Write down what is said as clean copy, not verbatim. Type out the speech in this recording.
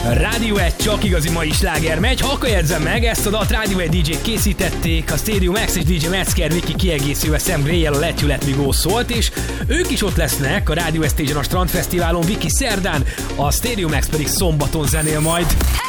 Rádió 1 csak igazi mai sláger megy. Ha akkor jegyzem meg, ezt a dalt Rádió 1 DJ-k készítették, a Stereo Max és DJ Metzger Viki kiegészülve Sam Gray-jel a Let You Let Me Go szólt, és ők is ott lesznek a Rádió Stage-en a Strandfesztiválon, Viki szerdán, a Stereo Max pedig szombaton zenél majd.